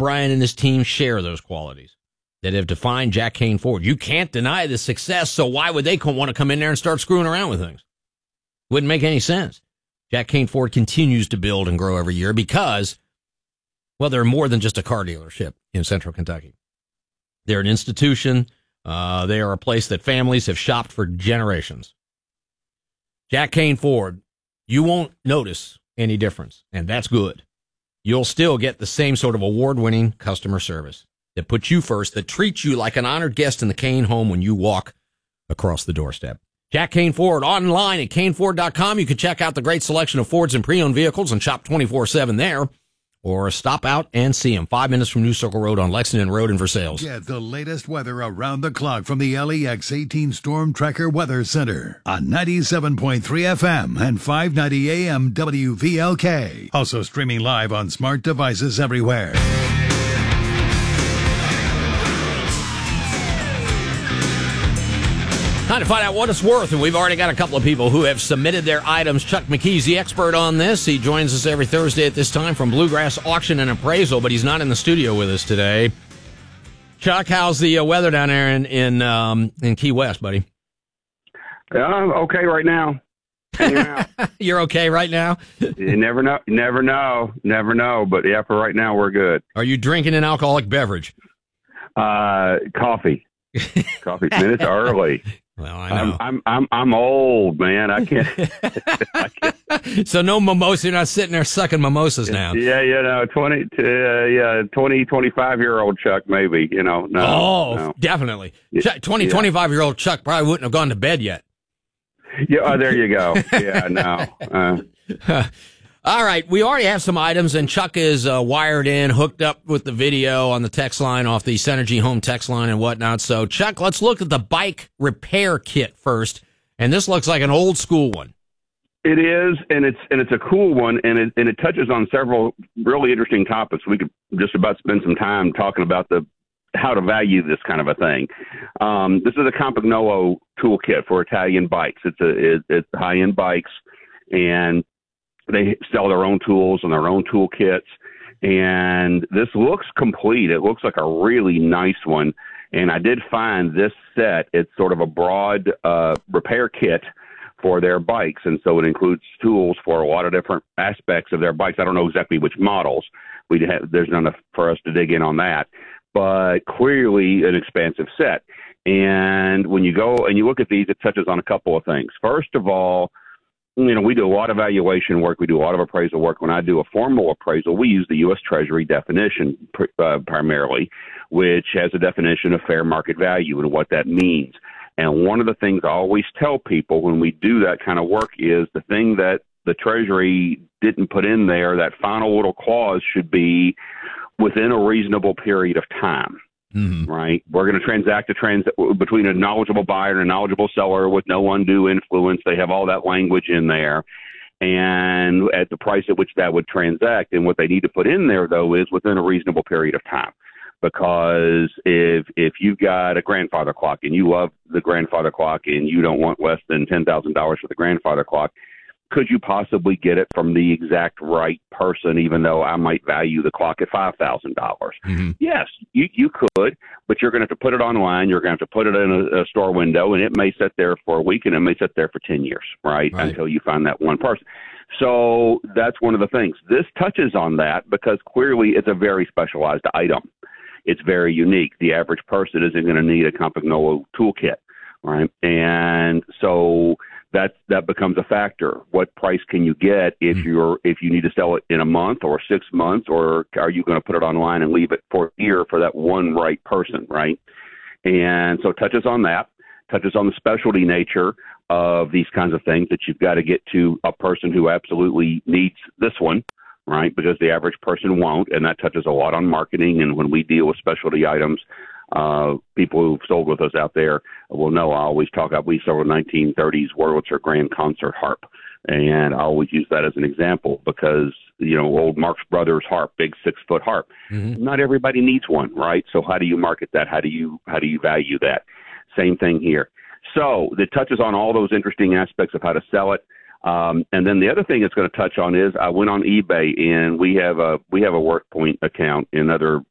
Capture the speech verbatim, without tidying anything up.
Bryan and his team share those qualities that have defined Jack Kane Ford. You can't deny the success, so why would they want to come in there and start screwing around with things? Wouldn't make any sense. Jack Kane Ford continues to build and grow every year because, well, they're more than just a car dealership in Central Kentucky. They're an institution. Uh, they are a place that families have shopped for generations. Jack Kane Ford, you won't notice any difference, and that's good. You'll still get the same sort of award-winning customer service that puts you first, that treats you like an honored guest in the Kane home when you walk across the doorstep. Jack Kane Ford, online at Kane Ford dot com. You can check out the great selection of Fords and pre-owned vehicles and shop twenty-four seven there, or stop out and see them. Five minutes from New Circle Road on Lexington Road in Versailles. Get the latest weather around the clock from the L E X eighteen Storm Tracker Weather Center on ninety-seven point three F M and five ninety A M W V L K. Also streaming live on smart devices everywhere. Time to find out what it's worth, and we've already got a couple of people who have submitted their items. Chuck McKee's the expert on this. He joins us every Thursday at this time from Bluegrass Auction and Appraisal, but he's not in the studio with us today. Chuck, how's the uh, weather down there in in, um, in Key West, buddy? Uh, okay right now. You're okay right now? You never know. Never know. Never know. But yeah, for right now, we're good. Are you drinking an alcoholic beverage? Uh, coffee. Coffee. Man, it's early. Well, I know. I'm I'm I'm, I'm old, man. I can't. I can't. So no mimosa. You're not sitting there sucking mimosas now. Yeah, you know, twenty, uh, yeah, twenty, twenty-five year old Chuck, maybe. You know, no. Oh, no. definitely. Yeah, Chuck, twenty, yeah. twenty-five year old Chuck probably wouldn't have gone to bed yet. Yeah, oh, there you go. Yeah, no. Uh. All right, we already have some items, and Chuck is uh, wired in, hooked up with the video on the text line off the Synergy Home text line and whatnot. So, Chuck, let's look at the bike repair kit first, and this looks like an old school one. It is, and it's and it's a cool one, and it and it touches on several really interesting topics. We could just about spend some time talking about the how to value this kind of a thing. Um, this is a Campagnolo toolkit for Italian bikes. It's a it, it's high end bikes, and they sell their own tools and their own toolkits, and this looks complete. It looks like a really nice one, and I did find this set. It's sort of a broad uh, repair kit for their bikes, and so it includes tools for a lot of different aspects of their bikes. I don't know exactly which models. We have, there's not enough for us to dig in on that, but clearly an expansive set. And when you go and you look at these, it touches on a couple of things. First of all, you know, we do a lot of valuation work. We do a lot of appraisal work. When I do a formal appraisal, we use the U S Treasury definition uh, primarily, which has a definition of fair market value and what that means. And one of the things I always tell people when we do that kind of work is the thing that the Treasury didn't put in there, that final little clause should be within a reasonable period of time. Mm-hmm. Right. We're going to transact a trans between a knowledgeable buyer and a knowledgeable seller with no undue influence. They have all that language in there, and at the price at which that would transact. And what they need to put in there, though, is within a reasonable period of time. Because if if you've got a grandfather clock and you love the grandfather clock and you don't want less than ten thousand dollars for the grandfather clock, could you possibly get it from the exact right person, even though I might value the clock at five thousand dollars? Mm-hmm. Yes, you, you could, but you're going to have to put it online. You're going to have to put it in a, a store window, and it may sit there for a week, and it may sit there for ten years, right, right, until you find that one person. So that's one of the things. This touches on that because clearly it's a very specialized item. It's very unique. The average person isn't going to need a Campagnolo toolkit, right? And so that that becomes a factor. What price can you get if you're if you need to sell it in a month or six months, or are you going to put it online and leave it for a year for that one right person, right? And so it touches on that, touches on the specialty nature of these kinds of things, that you've got to get to a person who absolutely needs this one, right? Because the average person won't, and that touches a lot on marketing. And when we deal with specialty items, Uh, people who've sold with us out there will know I always talk about, we sold a nineteen thirties Wurlitzer Grand Concert harp. And I always use that as an example because, you know, old Marx Brothers harp, big six foot harp. Mm-hmm. Not everybody needs one, right? So how do you market that? How do you, how do you value that? Same thing here. So it touches on all those interesting aspects of how to sell it. Um, and then the other thing it's going to touch on is I went on eBay, and we have a we have a WorkPoint account and other